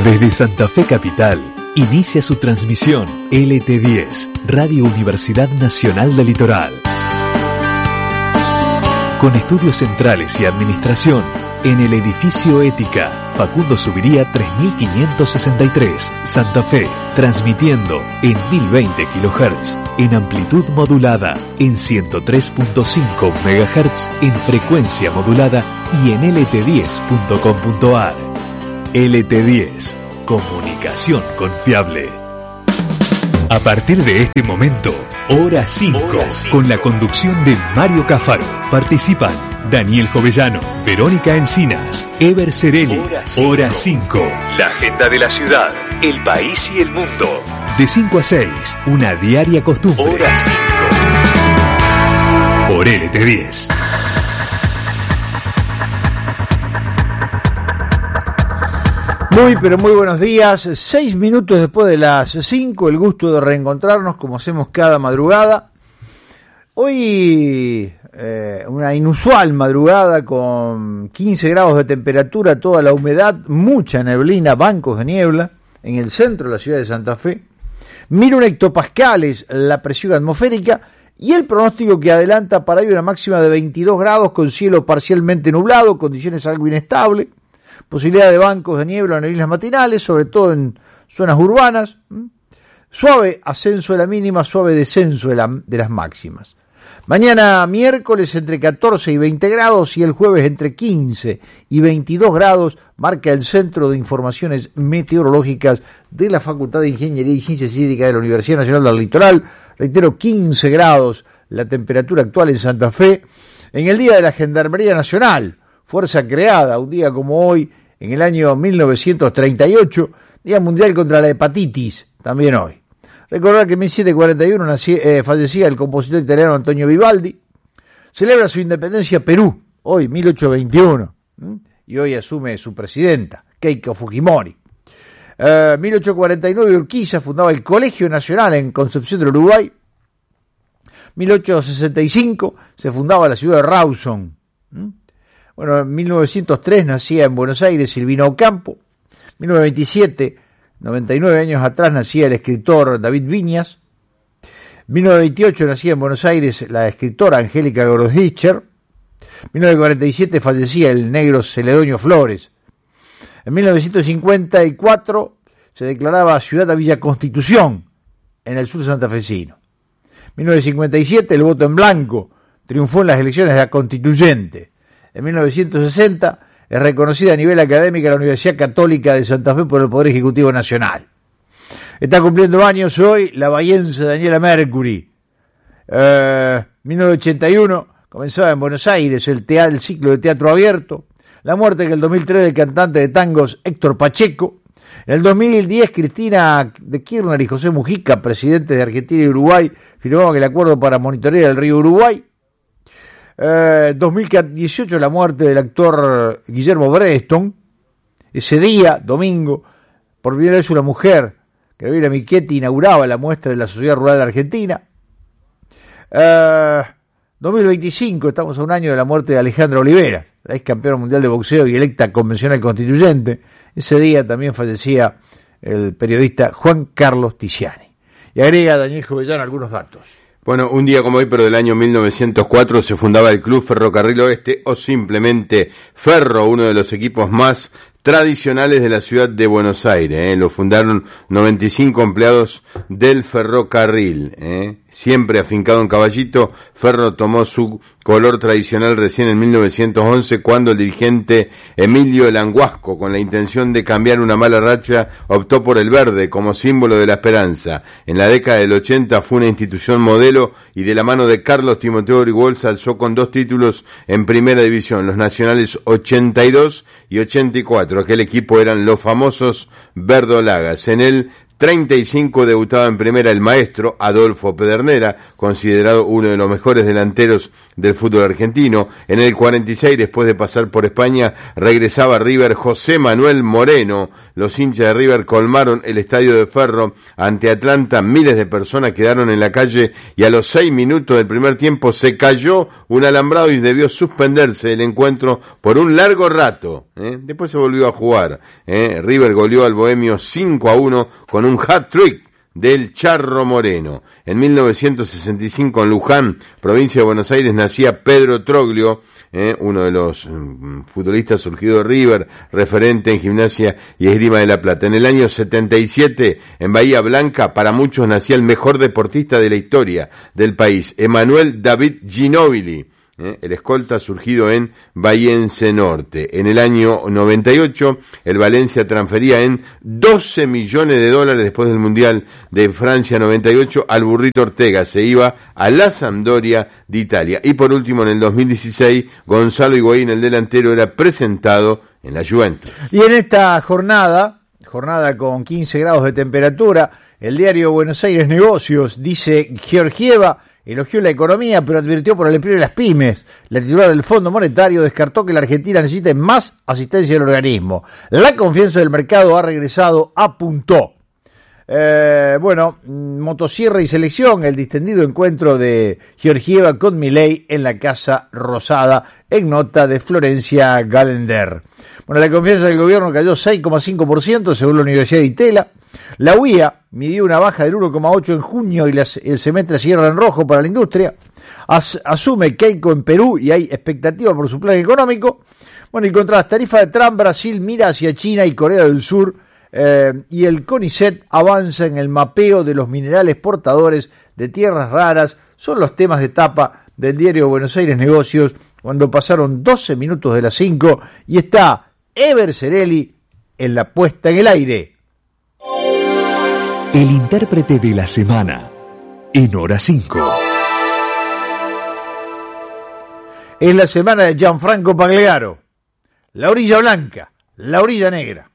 Desde Santa Fe Capital, inicia su transmisión LT10, Radio Universidad Nacional del Litoral. Con estudios centrales y administración, en el edificio Ética, Facundo Subiría 3563, Santa Fe, transmitiendo en 1020 kHz, en amplitud modulada, en 103.5 MHz, en frecuencia modulada y en lt10.com.ar. LT10, comunicación confiable. A partir de este momento, Hora 5, con la conducción de Mario Cáfaro. Participan Daniel Jovellano, Verónica Encinas, Ever Cerelli. Hora 5, la agenda de la ciudad, el país y el mundo. De 5 a 6, una diaria costumbre. Hora 5. Por LT10. Muy buenos días. 6 minutos después de las 5, el gusto de reencontrarnos como hacemos cada madrugada. Hoy una inusual madrugada con 15 grados de temperatura, toda la humedad, mucha neblina, bancos de niebla en el centro de la ciudad de Santa Fe. 1000 hectopascales la presión atmosférica y el pronóstico que adelanta para hoy una máxima de 22 grados con cielo parcialmente nublado, condiciones algo inestables. Posibilidad de bancos de niebla o neblinas matinales, sobre todo en zonas urbanas. Suave ascenso de la mínima, suave descenso de las máximas. Mañana miércoles entre 14 y 20 grados y el jueves entre 15 y 22 grados, marca el Centro de Informaciones Meteorológicas de la Facultad de Ingeniería y Ciencias Hídricas de la Universidad Nacional del Litoral. Reitero, 15 grados la temperatura actual en Santa Fe. En el Día de la Gendarmería Nacional, fuerza creada un día como hoy, en el año 1938, Día Mundial contra la Hepatitis, también hoy. Recordar que en 1741 fallecía el compositor italiano Antonio Vivaldi. Celebra su independencia Perú, hoy, 1821, y hoy asume su presidenta, Keiko Fujimori. 1849, Urquiza fundaba el Colegio Nacional en Concepción del Uruguay. 1865 se fundaba la ciudad de Rawson. Bueno, en 1903 nacía en Buenos Aires Silvino Ocampo. 1927, 99 años atrás, nacía el escritor David Viñas. 1928 nacía en Buenos Aires la escritora Angélica Goldricher. 1947 fallecía el negro Celedonio Flores. En 1954 se declaraba ciudad de Villa Constitución, en el sur santafesino. 1957 el voto en blanco triunfó en las elecciones de la Constituyente. En 1960 es reconocida a nivel académico la Universidad Católica de Santa Fe por el Poder Ejecutivo Nacional. Está cumpliendo años hoy la bahiense Daniela Mercury. 1981 comenzaba en Buenos Aires el ciclo de teatro abierto. La muerte en el 2003 del cantante de tangos Héctor Pacheco. En el 2010 Cristina de Kirchner y José Mujica, presidentes de Argentina y Uruguay, firmaban el acuerdo para monitorear el río Uruguay. 2018 la muerte del actor Guillermo Breston. Ese día, domingo, por primera vez una mujer, Gabriela Michetti, inauguraba la muestra de la Sociedad Rural de Argentina. 2025, estamos a un año de la muerte de Alejandra Olivera, la ex campeona mundial de boxeo y electa convencional constituyente. Ese día también fallecía el periodista Juan Carlos Tiziani. Y agrega Daniel Jovellano algunos datos. Bueno, un día como hoy, pero del año 1904, se fundaba el Club Ferrocarril Oeste, o simplemente Ferro, uno de los equipos más tradicionales de la ciudad de Buenos Aires. Lo fundaron 95 empleados del ferrocarril. Siempre afincado en Caballito, Ferro tomó su color tradicional recién en 1911, cuando el dirigente Emilio Languasco, con la intención de cambiar una mala racha, optó por el verde como símbolo de la esperanza. En la década del 80 fue una institución modelo y de la mano de Carlos Timoteo Grigol se alzó con 2 títulos en primera división, los nacionales 82 y 84. Aquel equipo eran los famosos verdolagas. En él 35 debutaba en primera el maestro Adolfo Pedernera, considerado uno de los mejores delanteros del fútbol argentino. En el 46, después de pasar por España, regresaba a River José Manuel Moreno. Los hinchas de River colmaron el estadio de Ferro ante Atlanta, miles de personas quedaron en la calle y a los 6 minutos del primer tiempo se cayó un alambrado y debió suspenderse el encuentro por un largo rato. Después se volvió a jugar. River goleó al Bohemio 5-1 con un hat-trick del Charro Moreno. En 1965 en Luján, provincia de Buenos Aires, nacía Pedro Troglio, uno de los futbolistas surgido de River, referente en Gimnasia y Esgrima de La Plata. En el año 77, en Bahía Blanca, para muchos nacía el mejor deportista de la historia del país, Emanuel David Ginóbili, el escolta surgido en Bahiense Norte. En el año 98, el Valencia transfería en $12 millones después del Mundial de Francia 98 al Burrito Ortega. Se iba a la Sampdoria de Italia. Y por último, en el 2016, Gonzalo Higuaín, el delantero, era presentado en la Juventus. Y en esta jornada con 15 grados de temperatura, el diario Buenos Aires Negocios dice: Georgieva elogió la economía, pero advirtió por el empleo de las pymes. La titular del Fondo Monetario descartó que la Argentina necesite más asistencia del organismo. La confianza del mercado ha regresado, apuntó. Motosierra y selección, el distendido encuentro de Georgieva con Milei en la Casa Rosada, en nota de Florencia Galender. La confianza del gobierno cayó 6,5% según la Universidad de Itela. La UIA midió una baja del 1,8 en junio y el semestre cierra en rojo para la industria. Asume Keiko en Perú y hay expectativa por su plan económico. Y contra las tarifas de Trump, Brasil mira hacia China y Corea del Sur, y el CONICET avanza en el mapeo de los minerales portadores de tierras raras. Son los temas de tapa del diario Buenos Aires Negocios cuando pasaron 12 minutos de las 5 y está Ever Cerelli en la puesta en el aire. El intérprete de la semana, en Hora 5. Es la semana de Gianfranco Pagliaro. La orilla blanca, la orilla negra.